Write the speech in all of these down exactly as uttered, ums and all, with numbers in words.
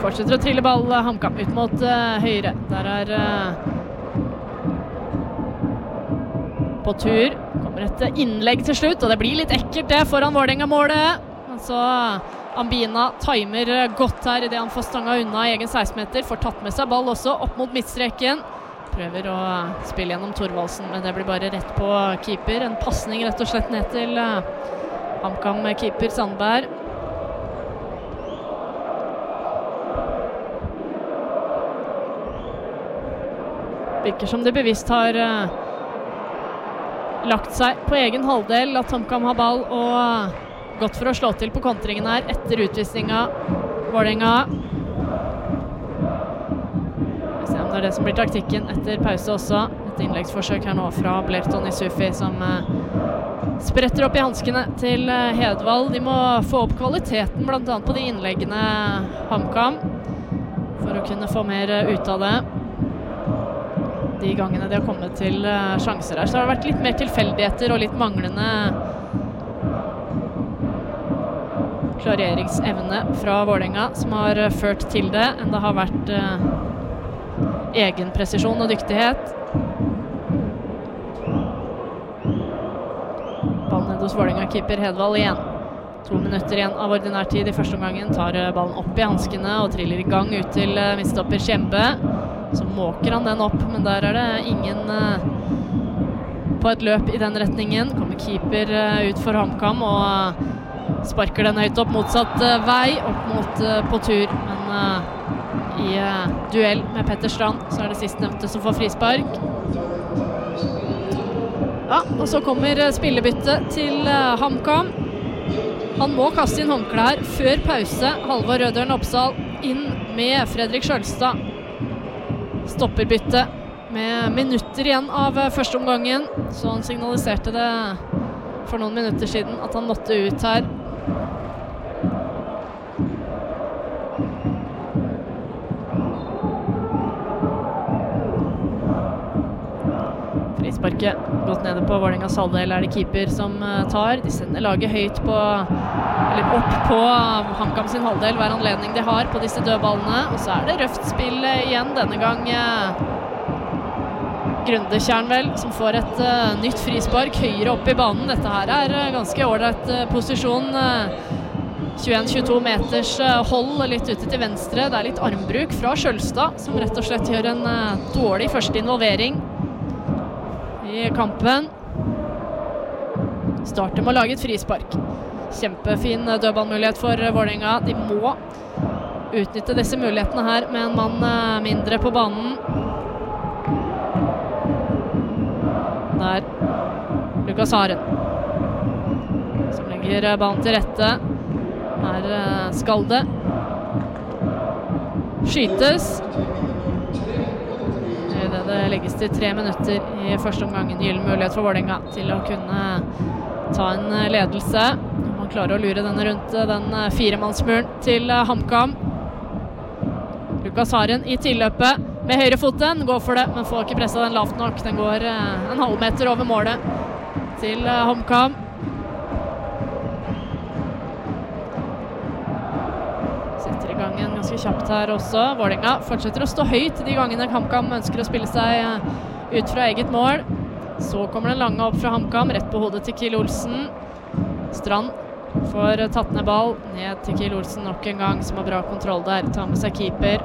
Fortsetter å trille ball, HamKam ut mot uh, høyre. Der er uh, på tur. Kommer et innlegg til slutt, og det blir litt ekkelt det foran Vålerenga-målet. Så Ambina timer godt her i det han får stanga unna egen seksten-meter. Får tatt med seg ball også opp mot midtstreken. Prøver å spille gjennom Thorvaldsen, men det blir bare rett på keeper. En passning rett og slett ned til uh, HamKam-keeper Sandberg. Virker som det bevisst har uh, lagt seg på egen halvdel, at HamKam har ball og uh, gått for å slå til på kontringen her etter utvisninga. Vålerenga. Vi ser om det er det som blir taktikken etter pause også. Et innleggsforsøk her nå fra Blerton Isufi som uh, spretter opp i hanskene til uh, Hedvald. De må få opp kvaliteten blant annet på de innleggene HamKam for å kunne få mer uh, ut av det. De gangene de har kommet til uh, sjanser her, så har det vært litt mer tilfeldigheter og litt manglende klareringsevne fra Vålerenga som har uh, ført til det, enn det har vært uh, egen presisjon og dyktighet. Ballen ned hos Vålerenga-keeper Hedvald igjen. To minutter igjen av ordinær tid i første omgangen. Tar uh, ballen opp i hanskene og triller i gang ut til uh, midtstopper Kjempe. Så måker han den opp, men der er det ingen uh, på et løp i den retningen. Kommer keeper uh, ut for HamKam og uh, sparker den høyt opp motsatt uh, vei, opp mot uh, på tur. Men uh, i uh, duell med Petter Strand så er det sistnevnte som får frispark. Ja, og så kommer uh, spillebytte til uh, HamKam. Han må kaste inn håndklær før pause. Halvor Rødøren Oppsal inn med Fredrik Skjølstad. Stopperbytte med minutter igjen av første omgangen, så han signaliserte det for noen minutter siden at han måtte ut her. Frisparket gått nede på Vålerengas halvdel, er det keeper som tar. De sender laget høyt på, eller opp på HamKam sin halvdel hver anledning de har på disse dødballene. Og så er det røft spill igjen, denne gang eh, Grundekjern vel, som får et uh, nytt frispark høyere opp i banen. Dette her er uh, ganske ålreit uh, posisjon. Uh, tjueen til tjueto meters uh, hold litt ute til venstre. Det er litt armbruk fra Skjølstad, som rett og slett gjør en uh, dårlig første involvering i kampen. Starter med å lage et frispark. Kjempefin dødballmulighet for Vålerenga. De må utnytte disse mulighetene her med en mann uh, mindre på banen. Der Lukas Haren som legger ballen til rette. Her uh, skal det skytes. Det, det legges til tre minutter i første omgang. En gyllen mulighet for Vålerenga til å kunne ta en ledelse. Man klarer å lure denne rundt den firemannsmuren til HamKam. Lukas Haren i tilløpet med høyrefoten, går for det, men får ikke presset den lavt nok. Den går en halvmeter over målet til HamKam. Setter i gang en ganske kjapt her også. Vålerenga fortsetter å stå høyt de gangene HamKam ønsker å spille seg ut fra eget mål. Så kommer den lange opp fra HamKam, rett på hodet til Kiel Olsen. Strand får tatt ned ball, ned til Kiel Olsen nok en gang, som har bra kontroll der. Tar med seg keeper.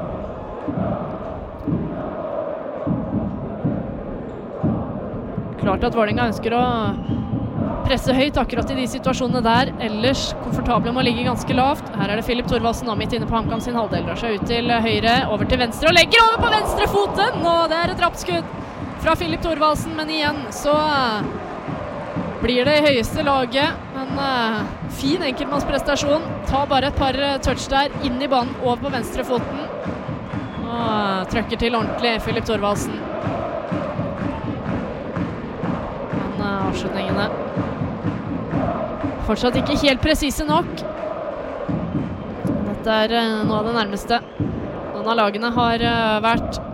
Klart at Vålerenga ønsker å presse høyt akkurat i de situasjonene der. Ellers komfortable med å ligge ganske lavt. Her er det Filip Thorvaldsen midt inne på HamKam sin halvdel. Drar seg ut til høyre, over til venstre og legger over på venstre foten! Og det er et rappskudd fra Filip Thorvaldsen, men igjen så blir det i høyeste laget. En uh, fin enkeltmannsprestasjon. Tar bare et par touch der, inn i banen, over på venstre foten. Og uh, trøkker til ordentlig Filip Thorvaldsen. Men uh, avslutningene fortsatt ikke helt presise nok. Dette er uh, noe av det nærmeste. Noen av lagene har uh, vært